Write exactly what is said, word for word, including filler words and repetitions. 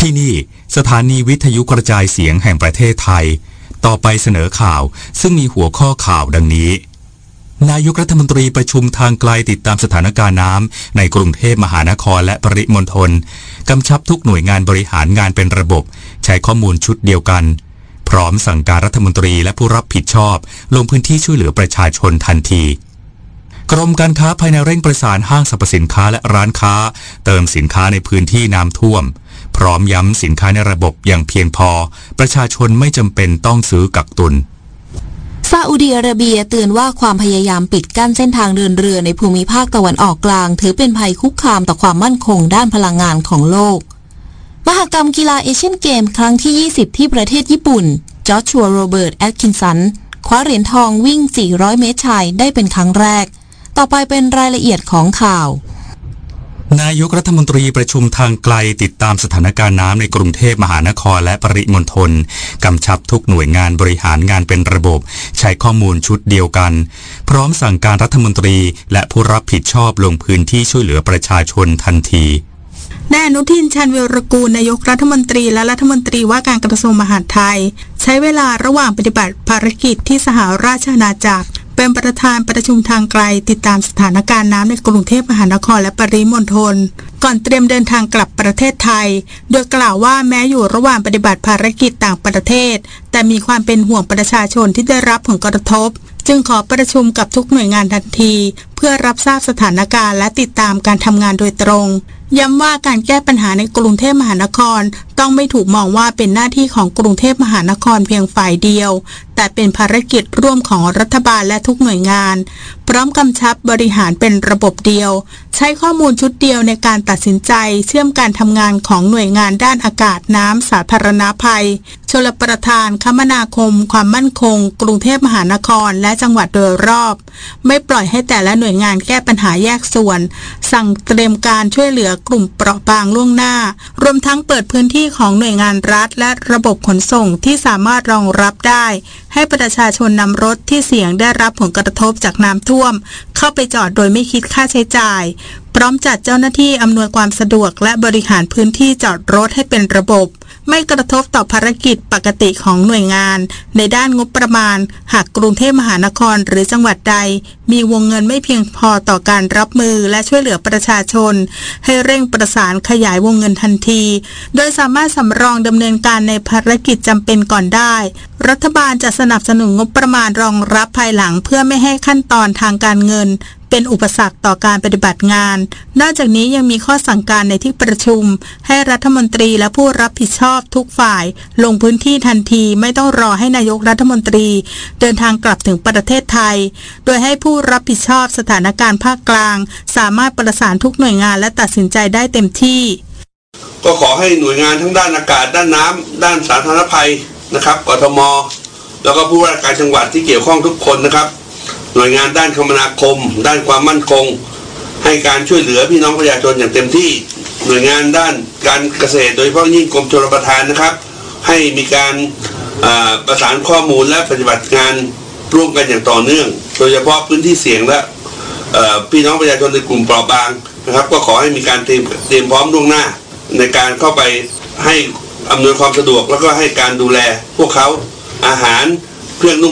ที่นี่สถานีวิทยุกระจายเสียงแห่งประเทศไทยต่อไปเสนอข่าวซึ่งมีหัวข้อข่าวดังนี้นายกรัฐมนตรีประชุมทางไกลติดตามสถานการณ์น้ำในกรุงเทพมหานครและปริมณฑลกำชับทุกหน่วยงานบริหารงานเป็นระบบใช้ข้อมูลชุดเดียวกันพร้อมสั่งการรัฐมนตรีและผู้รับผิดชอบลงพื้นที่ช่วยเหลือประชาชนทันทีกรมการค้าภายในเร่งประสานห้างสรรพสินค้าและร้านค้าเติมสินค้าในพื้นที่น้ำท่วมพร้อมย้ำสินค้าในระบบอย่างเพียงพอประชาชนไม่จำเป็นต้องซื้อกักตุนซาอุดิอาระเบียเตือนว่าความพยายามปิดกั้นเส้นทางเดินเรือในภูมิภาคตะวันออกกลางถือเป็นภัยคุกคามต่อความมั่นคงด้านพลังงานของโลกมหกรรมกีฬาเอเชียนเกมครั้งที่ยี่สิบที่ประเทศญี่ปุ่นจอร์ชัวโรเบิร์ตแอตคินสันคว้าเหรียญทองวิ่งสี่ร้อยเมตรชายได้เป็นครั้งแรกต่อไปเป็นรายละเอียดของข่าวนายกรัฐมนตรีประชุมทางไกลติดตามสถานการณ์น้ำในกรุงเทพมหานครและปริมณฑลกำชับทุกหน่วยงานบริหารงานเป็นระบบใช้ข้อมูลชุดเดียวกันพร้อมสั่งการรัฐมนตรีและผู้รับผิดชอบลงพื้นที่ช่วยเหลือประชาชนทันทีนายอนุทินชาญวีรกูลนายกรัฐมนตรีและรัฐมนตรีว่าการกระทรวงมหาดไทยใช้เวลาระหว่างปฏิบัติภารกิจที่สหราชอาณาจักรเป็นประธานประชุมทางไกลติดตามสถานการณ์น้ำในกรุงเทพมหานครและปริมณฑลก่อนเตรียมเดินทางกลับประเทศไทยโดยกล่าวว่าแม้อยู่ระหว่างปฏิบัติภารกิจต่างประเทศแต่มีความเป็นห่วงประชาชนที่ได้รับผลกระทบจึงขอประชุมกับทุกหน่วยงานทันทีเพื่อรับทราบสถานการณ์และติดตามการทำงานโดยตรงย้ำว่าการแก้ปัญหาในกรุงเทพมหานครต้องไม่ถูกมองว่าเป็นหน้าที่ของกรุงเทพมหานครเพียงฝ่ายเดียวแต่เป็นภารกิจร่วมของรัฐบาลและทุกหน่วยงานพร้อมกำชับบริหารเป็นระบบเดียวใช้ข้อมูลชุดเดียวในการตัดสินใจเชื่อมการทำงานของหน่วยงานด้านอากาศน้ำสาธารณภัยชลประทานคมนาคมความมั่นคงกรุงเทพมหานครและจังหวัดโดยรอบไม่ปล่อยให้แต่ละหน่วยงานแก้ปัญหาแยกส่วนสั่งเตรียมการช่วยเหลือกลุ่มเปราะบางล่วงหน้ารวมทั้งเปิดพื้นที่ของหน่วยงานรัฐและระบบขนส่งที่สามารถรองรับได้ให้ประชาชนนำรถที่เสี่ยงได้รับผลกระทบจากน้ำท่วมเข้าไปจอดโดยไม่คิดค่าใช้จ่ายพร้อมจัดเจ้าหน้าที่อำนวยความสะดวกและบริหารพื้นที่จอดรถให้เป็นระบบไม่กระทบต่อภารกิจปกติของหน่วยงานในด้านงบประมาณหากกรุงเทพมหานครหรือจังหวัดใดมีวงเงินไม่เพียงพอต่อการรับมือและช่วยเหลือประชาชนให้เร่งประสานขยายวงเงินทันทีโดยสามารถสำรองดำเนินการในภารกิจจำเป็นก่อนได้รัฐบาลจะสนับสนุนงบประมาณรองรับภายหลังเพื่อไม่ให้ขั้นตอนทางการเงินเป็นอุปสรรคต่อการปฏิบัติงานนอกจากนี้ยังมีข้อสั่งการในที่ประชุมให้รัฐมนตรีและผู้รับผิดชอบทุกฝ่ายลงพื้นที่ทันทีไม่ต้องรอให้นายกรัฐมนตรีเดินทางกลับถึงประเทศไทยโดยให้ผู้รับผิดชอบสถานการณ์ภาคกลางสามารถประสานทุกหน่วยงานและตัดสินใจได้เต็มที่ก็ขอให้หน่วยงานทั้งด้านอากาศด้านน้ำด้านสาธารณภัยนะครับกทมแล้วก็ผู้ว่าราชการจังหวัดที่เกี่ยวข้องทุกคนนะครับหน่วยงานด้านคมนาคมด้านความมั่นคงให้การช่วยเหลือพี่น้องประชาชนอย่างเต็มที่หน่วยงานด้านการเกษตรโดยเฉพาะยิ่งกรมชลประทานนะครับให้มีการประสานข้อมูลและปฏิบัติงานร่วมกันอย่างต่อเนื่องโดยเฉพาะพื้นที่เสี่ยงและพี่น้องประชาชนในกลุ่มเปราะบางนะครับก็ขอให้มีการเตรียมเตรียมพร้อมล่วงหน้าในการเข้าไปให้อำนวยความสะดวกแล้วก็ให้การดูแลพวกเขาอาหารเครื่องนุ่ง